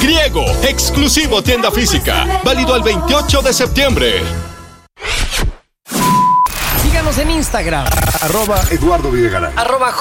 Griego, exclusivo tienda física, válido al 28 de septiembre. Síganos en Instagram, @Eduardo Videgaray,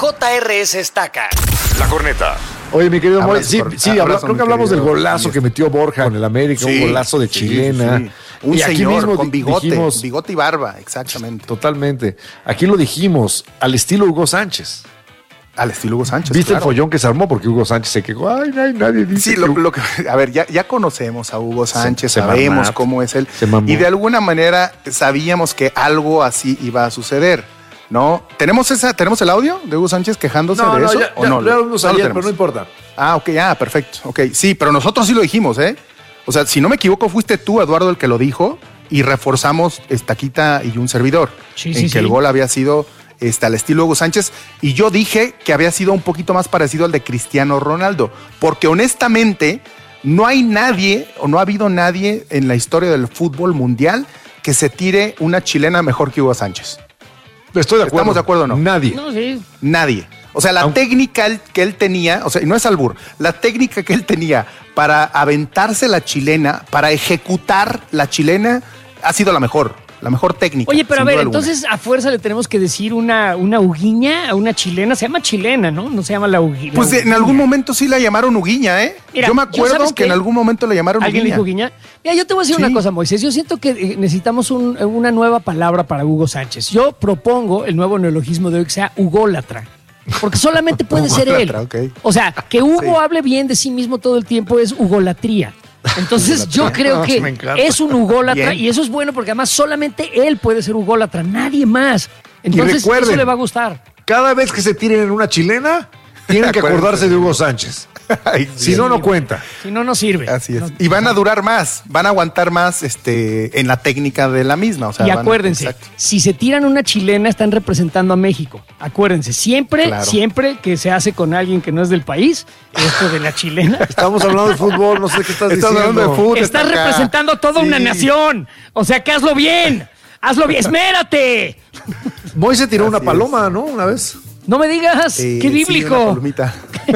@JRS Estaca. La Corneta. Oye, mi querido Moy, creo que hablamos del golazo que metió Borja con el América, un golazo de chilena. Sí. Un y aquí señor mismo con bigote, dijimos, bigote y barba, exactamente. Totalmente. Aquí lo dijimos, al estilo Hugo Sánchez. Al estilo Hugo Sánchez, ¿Viste claro. el follón que se armó? Porque Hugo Sánchez se quejó. Ay, nadie dice. Sí, a ver, ya conocemos a Hugo Sánchez, Se sabemos mamó. cómo es él. Se mamó. Y de alguna manera sabíamos que algo así iba a suceder, ¿no? ¿Tenemos el audio de Hugo Sánchez quejándose de eso? Ya, ¿o no? lo vimos No lo ayer, tenemos. pero no importa. Ah, ok, perfecto. Ok, sí, pero nosotros sí lo dijimos, ¿eh? O sea, si no me equivoco, fuiste tú, Eduardo, el que lo dijo y reforzamos Estaquita y un servidor. Que el gol había sido al estilo Hugo Sánchez. Y yo dije que había sido un poquito más parecido al de Cristiano Ronaldo. Porque honestamente, no hay nadie o no ha habido nadie en la historia del fútbol mundial que se tire una chilena mejor que Hugo Sánchez. Estoy de acuerdo. ¿Estamos de acuerdo o no? Nadie. No, sí. Nadie. O sea, la técnica que él tenía, o sea, y no es albur, la técnica que él tenía para aventarse la chilena, para ejecutar la chilena, ha sido la mejor técnica. Oye, pero a sin ver, duda alguna. entonces a fuerza le tenemos que decir una huguiña, una chilena. Se llama chilena, ¿no? No se llama la huguiña. Pues en algún momento sí la llamaron Huguiña, ¿eh? Mira, yo me acuerdo que en algún momento la llamaron ¿Alguien Huguiña. dijo Huguiña? Mira, yo te voy a decir una cosa, Moisés. Yo siento que necesitamos una nueva palabra para Hugo Sánchez. Yo propongo el nuevo neologismo de hoy que sea hugólatra. Porque solamente puede ser él. Okay. O sea, que Hugo hable bien de sí mismo todo el tiempo es hugolatría. Entonces yo creo que es un hugólatra y eso es bueno porque además solamente él puede ser hugólatra, nadie más. Entonces recuerden, eso le va a gustar. Cada vez que se tiren en una chilena, tienen que acordarse de Hugo Sánchez. Ay, Si no, no cuenta. Si no, no sirve. Así es. No, y van a durar más, van a aguantar más en la técnica de la misma. O sea, y acuérdense, si se tiran una chilena, están representando a México. Acuérdense, siempre que se hace con alguien que no es del país, esto de la chilena. Estamos hablando de fútbol, no sé qué estás diciendo. hablando de fútbol. Estás representando a toda una nación. O sea, que hazlo bien. Hazlo bien. ¡Esmérate! Moy se tiró una paloma, ¿no? Una vez. No me digas. ¡Qué bíblico! Sí, una palomita.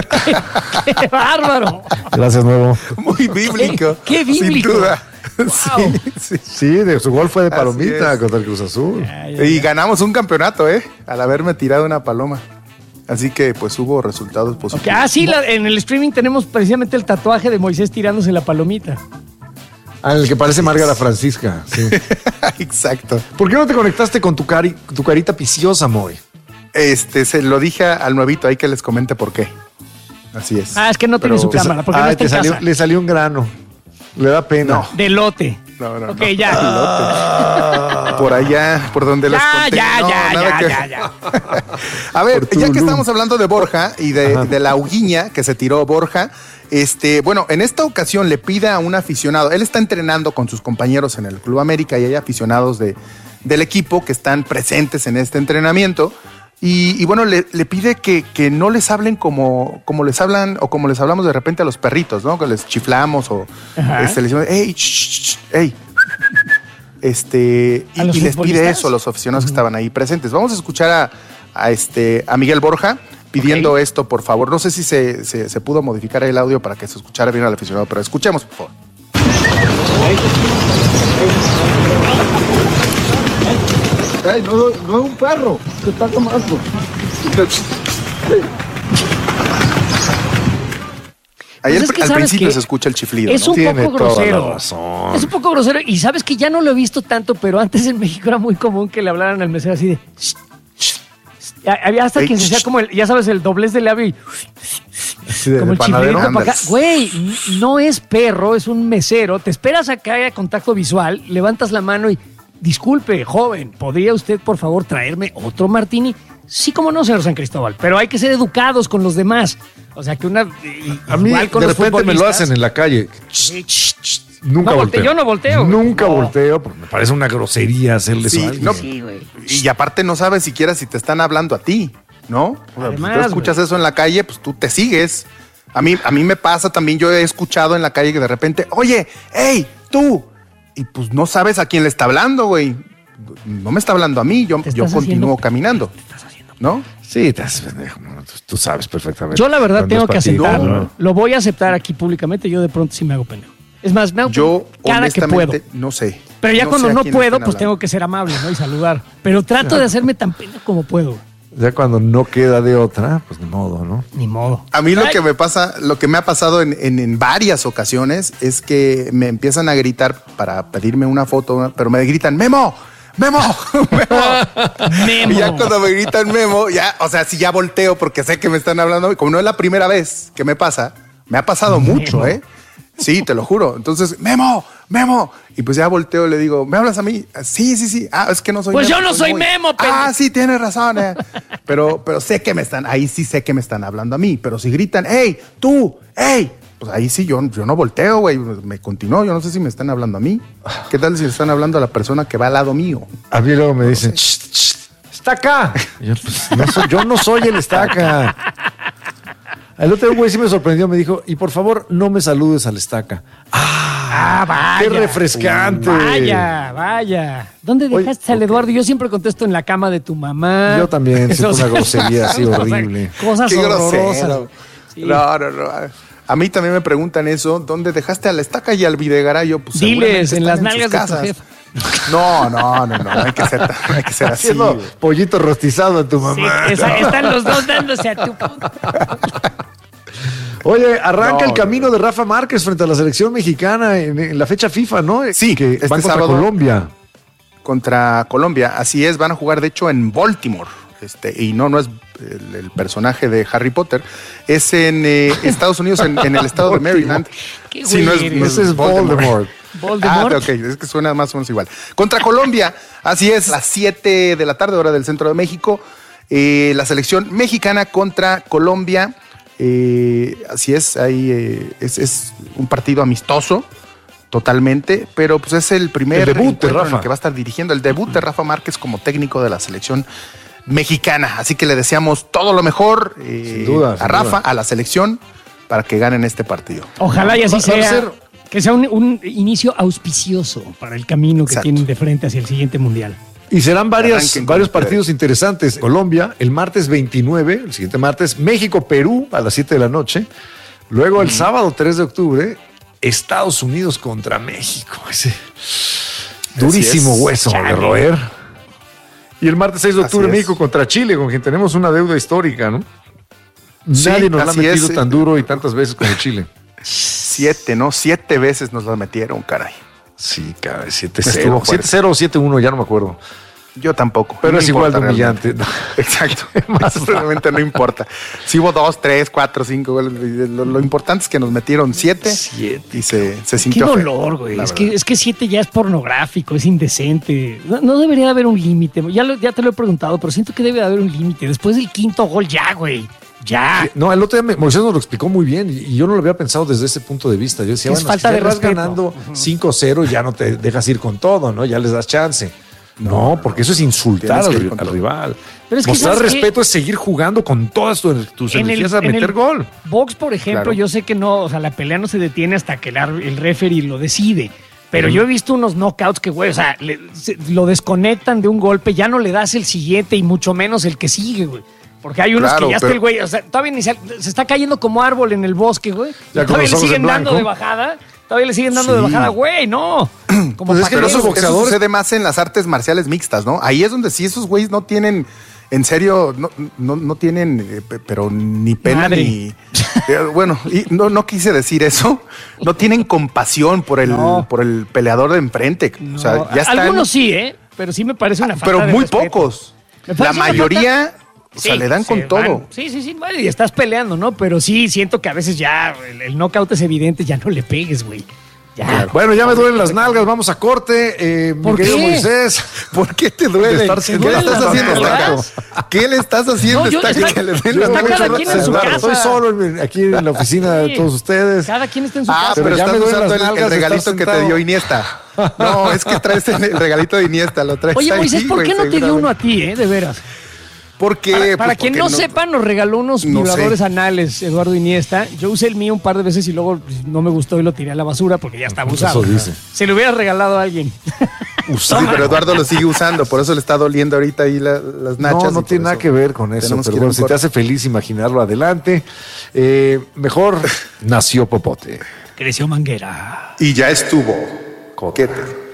¡Qué bárbaro! Gracias, nuevo. Muy bíblico. ¡Qué bíblico! Sin duda. Wow. Sí, de su gol fue de palomita es. contra el Cruz Azul. Y ganamos un campeonato, al haberme tirado una paloma. Así que pues hubo resultados positivos. Okay. En el streaming tenemos precisamente el tatuaje de Moisés tirándose la palomita. El que parece Márgara Francisca. Sí. Exacto. ¿Por qué no te conectaste con tu carita piciosa, Moy? Se lo dije al nuevito ahí que les comente por qué. Así es. Es que no tiene su cámara, porque no está en casa. Le salió un grano. Le da pena. No. De lote. No. Ok, ya. Por allá, por donde les conté. Ya. A ver, ya que estamos hablando de Borja y de la Huguiña que se tiró Borja, bueno, en esta ocasión le pide a un aficionado, él está entrenando con sus compañeros en el Club América y hay aficionados del equipo que están presentes en este entrenamiento. Y bueno, le pide que no les hablen como les hablan o como les hablamos de repente a los perritos, ¿no? Que les chiflamos o les decimos, ¡ey! ¡Ey! Y les pide eso a los aficionados que estaban ahí presentes. Vamos a escuchar a Miguel Borja pidiendo esto, por favor. No sé si se pudo modificar el audio para que se escuchara bien al aficionado, pero escuchemos, por favor. Ay, no es un perro que está tomando. Ahí Pues es que al ¿sabes principio qué? se escucha el chiflido. Es ¿no? un poco grosero. Toda la razón. Es un poco grosero. Y sabes que ya no lo he visto tanto, pero antes en México era muy común que le hablaran al mesero así de... Había hasta quien se hacía como ya sabes, el doblez del labio y... como el chiflidito para acá. Güey, no es perro, es un mesero. Te esperas a que haya contacto visual, levantas la mano y... Disculpe, joven, ¿podría usted, por favor, traerme otro martini? Sí, como no, señor San Cristóbal, pero hay que ser educados con los demás. O sea, que una... A mí, de repente me lo hacen en la calle. Nunca volteo. Yo no volteo. Nunca volteo, porque me parece una grosería hacerle eso a alguien. No, Sí, güey. y aparte no sabes siquiera si te están hablando a ti, ¿no? O sea, Además, si tú escuchas eso en la calle, pues tú te sigues. A mí me pasa también, yo he escuchado en la calle que de repente, oye, hey, tú... Y pues no sabes a quién le está hablando, güey. No me está hablando a mí, yo continúo caminando. ¿no? Sí, estás pendejo, tú sabes perfectamente. Yo la verdad tengo que aceptarlo. ¿no? Lo voy a aceptar aquí públicamente. Yo de pronto sí me hago pendejo. Es más, me hago Yo cada que puedo. no sé. Pero ya No cuando sé a no quién puedo, estén pues tengo que ser amable, ¿no? Y saludar. Pero trato de hacerme tan pendejo como puedo. Ya cuando no queda de otra, pues ni modo, ¿no? Ni modo. A mí lo que me ha pasado en varias ocasiones es que me empiezan a gritar para pedirme una foto, pero me gritan, ¡Memo! ¡Memo! ¡Memo! Y ya cuando me gritan Memo, ya, o sea, si ya volteo porque sé que me están hablando, como no es la primera vez que me pasa, me ha pasado mucho, ¿eh? Sí, te lo juro. Entonces, Memo. Y pues ya volteo y le digo, ¿me hablas a mí? Sí. Ah, es que no soy Pues Memo. yo no soy Memo, pero. Ah, sí, tienes razón. Pero sé que ahí sí sé que me están hablando a mí. Pero si gritan, ¡hey, tú! ¡Hey! Pues ahí sí yo no volteo, güey. Me continúo. Yo no sé si me están hablando a mí. ¿Qué tal si están hablando a la persona que va al lado mío? A mí luego me dicen, ¡Estaca! Yo no soy el Estaca. El otro güey sí me sorprendió, me dijo, y por favor, no me saludes al Estaca. Vaya. ¡Qué refrescante! Vaya. ¿Dónde dejaste al Eduardo? Yo siempre contesto en la cama de tu mamá. Yo también, siento una grosería así horrible. Cosas Qué horrorosas. grosero. Sí. No. A mí también me preguntan eso, ¿dónde dejaste a la Estaca y al Videgaray? Yo, pues, Diles, en las están nalgas sus de tu casas. jefa. No hay que ser así. Haciendo pollito rostizado a tu mamá. Sí, están los dos dándose a tu... Oye, arranca el camino de Rafa Márquez frente a la selección mexicana en la fecha FIFA, ¿no? Sí, que este van contra sábado Colombia. Contra Colombia, así es, van a jugar de hecho en Baltimore. Y no es el personaje de Harry Potter, es en Estados Unidos, en el estado de Maryland. Qué Sí, no Ese es Voldemort. Voldemort. Ok, es que suena más o menos igual. Contra Colombia, así es, a las 7 de la tarde, hora del centro de México, la selección mexicana contra Colombia. Así es, ahí es un partido amistoso totalmente, pero pues es el primer debut de Rafa, en el que va a estar dirigiendo, el debut de Rafa Márquez como técnico de la selección mexicana. Así que le deseamos todo lo mejor sin duda, a Rafa, a la selección, para que ganen este partido. Ojalá y así sea. Que sea un inicio auspicioso para el camino que tienen de frente hacia el siguiente mundial. Y serán varios partidos interesantes. Colombia, el martes 29, el siguiente martes, México-Perú a las 7 de la noche. Luego el sábado 3 de octubre, Estados Unidos contra México. Ese durísimo hueso de roer. Y el martes 6 de octubre, México contra Chile, con quien tenemos una deuda histórica, ¿no? Sí, nadie nos la ha metido tan duro y tantas veces como Chile. 7 veces nos la metieron, caray. Sí, caray, 7-0. 7-0 o 7-1, ya no me acuerdo. Yo tampoco. Pero es igual de humillante. Exacto. Realmente no importa. Si hubo 2, 3, 4, 5 goles, lo importante es que nos metieron 7 y se sintió. Qué dolor, güey. Es que 7 ya es pornográfico, es indecente. No debería haber un límite. Ya te lo he preguntado, pero siento que debe haber un límite. Después del quinto gol, ya, güey. Ya. No, el otro día Moisés nos lo explicó muy bien y yo no lo había pensado desde ese punto de vista. Yo decía, es falta si de vas respeto. Ganando 5-0, ya no te dejas ir con todo, ¿no? Ya les das chance. No, porque eso es insultar al rival. Pero es que mostrar respeto es seguir jugando con todas tus energías a meter gol. Box, por ejemplo, yo sé que no, o sea, la pelea no se detiene hasta que el referee lo decide. Pero yo he visto unos knockouts que, güey, o sea, lo desconectan de un golpe, ya no le das el siguiente y mucho menos el que sigue, güey. Porque hay unos que ya está el güey, o sea, todavía se está cayendo como árbol en el bosque, güey. Todavía le siguen dando de bajada. Güey, no. Como pues es que eso sucede más en las artes marciales mixtas, ¿no? Ahí es donde sí esos güeyes no tienen, en serio, no tienen, pero ni pena madre. Ni... bueno, y no quise decir eso. No tienen compasión por el peleador de enfrente. No. O sea, ya están... Algunos sí, pero sí me parece una falta pero de muy respeto. Pocos. La mayoría... O sea, le dan con todo. Sí, bueno, y estás peleando, ¿no? Pero sí, siento que a veces ya el knockout es evidente, ya no le pegues, güey. Ya. Claro. Bueno, ya me duelen las nalgas, vamos a corte. ¿Por qué? Moisés, ¿por qué te duele? ¿Qué le estás haciendo, Estaca? ¿Qué le estás haciendo, Estaca? Que le den está cada quien en su casa. Estoy solo aquí en la oficina de todos ustedes. Cada quien está en su casa. Pero ya estás usando el regalito que te dio Iniesta. No, es que traes el regalito de Iniesta, lo traes. Oye, Moisés, ¿por qué no te dio uno a ti, de veras? Porque para quien no sepa, nos regaló unos vibradores anales, Eduardo Iniesta. Yo usé el mío un par de veces y luego no me gustó y lo tiré a la basura porque ya estaba usado. Eso dice. Se lo hubiera regalado a alguien. Sí, pero Eduardo lo sigue usando, por eso le está doliendo ahorita ahí las nachas. No tiene nada que ver con eso, pero bueno, si te hace feliz imaginarlo, adelante. Mejor nació Popote. Creció Manguera. Y ya estuvo Coquete.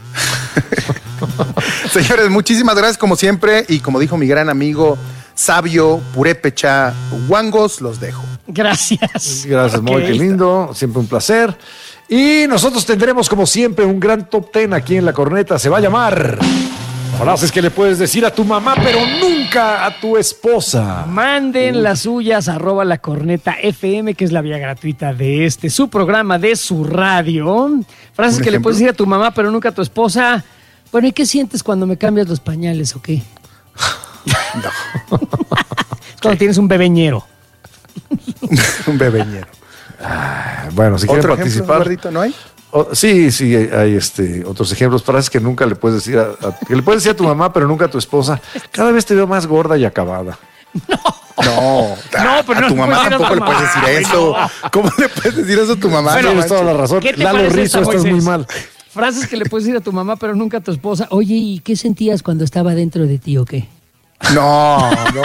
Señores, muchísimas gracias como siempre. Y como dijo mi gran amigo Sabio Purépecha Huangos, los dejo. Gracias. Gracias, Moy, qué lindo. Siempre un placer. Y nosotros tendremos como siempre un gran top 10 aquí en La Corneta. Se va a llamar frases que le puedes decir a tu mamá, pero nunca a tu esposa. Manden las suyas @ La Corneta FM, que es la vía gratuita de su programa, de su radio. Frases que le puedes decir a tu mamá, pero nunca a tu esposa. Bueno, ¿y qué sientes cuando me cambias los pañales o qué? No. Es cuando tienes un bebeñero. Un bebeñero. Bueno, si quieren participar. Eduardito, ¿no hay? Sí, hay otros ejemplos, frases que nunca le puedes decir que le puedes decir a tu mamá, pero nunca a tu esposa. Cada vez te veo más gorda y acabada. No, pero a tu mamá tampoco le puedes decir eso. ¿Cómo le puedes decir eso a tu mamá? Bueno, tienes toda la razón. Lalo Rizzo, estás muy mal. Frases que le puedes decir a tu mamá, pero nunca a tu esposa. Oye, ¿y qué sentías cuando estaba dentro de ti o qué? No.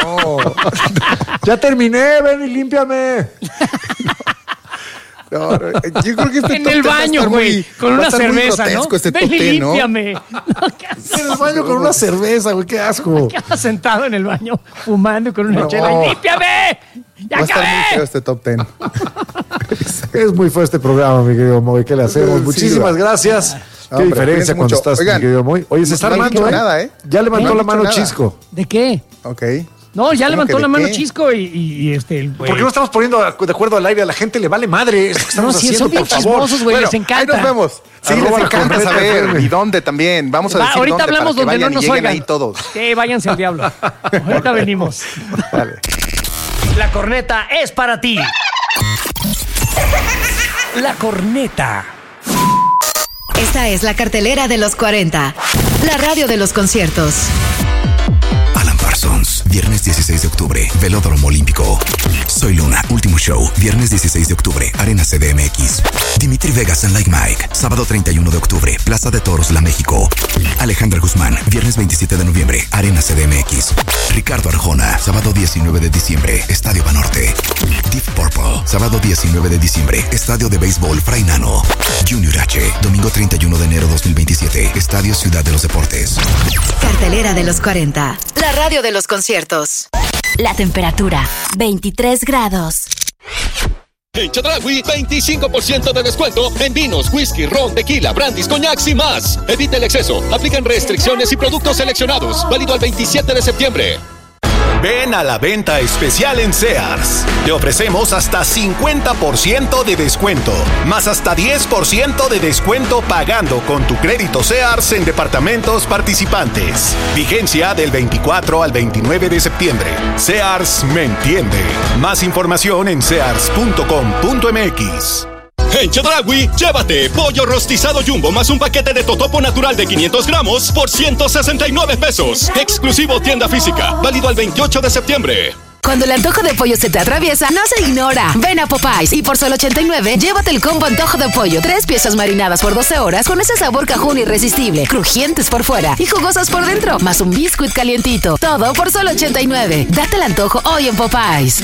Ya terminé, ven y límpiame. No, yo creo que en el baño, güey, con una cerveza, ¿no? Ven y límpiame. En el baño con una cerveza, güey, qué asco. Quedas sentado en el baño fumando con una chela y límpiame. ¡Ya acabé! Va a estar muy feo este top 10. Es muy feo este programa, mi querido Moy. ¿Qué le hacemos? Muchísimas gracias. Qué diferencia cuando estás, mi querido Moy. Oye, se está armando, nada, Ya levantó la mano Chisco. ¿De qué? Ok. No, ya levantó la mano Chisco y ¿Por qué no estamos poniendo de acuerdo al aire? A la gente le vale madre esto que estamos haciendo, son bien por favor. chismosos, güey, les encanta. Ahí nos vemos. Sí, les encanta saber. ¿Y dónde también? Vamos a decir ahorita dónde hablamos para que donde vayan no nos y lleguen oigan. ahí todos. Sí, váyanse al diablo. Ahorita venimos. Dale. La corneta es para ti. La corneta. Esta es la cartelera de los 40. La radio de los conciertos. Alan Parsons, viernes 16 de octubre, Velódromo Olímpico. Soy Luna, último show, viernes 16 de octubre, Arena CDMX. Dimitri Vegas and Like Mike, sábado 31 de octubre, Plaza de Toros, La México. Alejandra Guzmán, viernes 27 de noviembre, Arena CDMX. Ricardo Arjona, sábado 19 de diciembre, Estadio Banorte. Deep Purple, sábado 19 de diciembre, Estadio de Béisbol Fray Nano. Junior H, domingo 31 de enero 2027, Estadio Ciudad de los Deportes. Cartelera de los 40. La radio de los conciertos. La temperatura, 23 grados. En Chedraui, 25% de descuento en vinos, whisky, ron, tequila, brandis, coñacs y más. Evita el exceso. Aplican restricciones y productos seleccionados. Válido al 27 de septiembre. Ven a la venta especial en Sears. Te ofrecemos hasta 50% de descuento, más hasta 10% de descuento pagando con tu crédito Sears en departamentos participantes. Vigencia del 24 al 29 de septiembre. Sears me entiende. Más información en sears.com.mx. En Chedraui, llévate pollo rostizado Jumbo más un paquete de totopo natural de 500 gramos por 169 pesos. Exclusivo tienda física. Válido al 28 de septiembre. Cuando el antojo de pollo se te atraviesa, no se ignora. Ven a Popeyes y por solo $89, llévate el combo antojo de pollo. 3 piezas marinadas por 12 horas con ese sabor cajún irresistible, crujientes por fuera y jugosas por dentro, más un biscuit calientito. Todo por solo $89. Date el antojo hoy en Popeyes.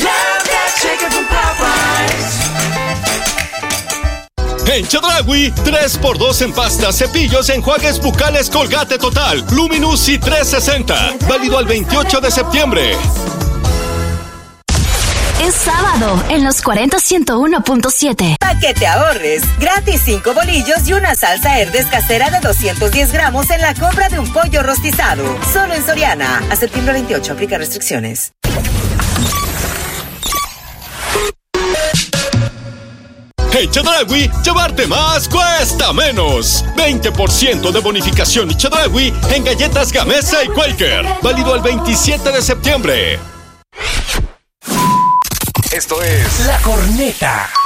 En Chedraui, 3x2 en pastas, cepillos, enjuagues bucales Colgate Total, Luminous y 360. Válido al 28 de septiembre. Es sábado en los 40 101.7. Pa' que te ahorres. Gratis 5 bolillos y una salsa Herdes casera de 210 gramos en la compra de un pollo rostizado. Solo en Soriana. A septiembre 28. Aplica restricciones. En Chedraui, llevarte más cuesta menos. 20% de bonificación y Chedraui en galletas Gamesa y Quaker. Válido el 27 de septiembre. Esto es La Corneta.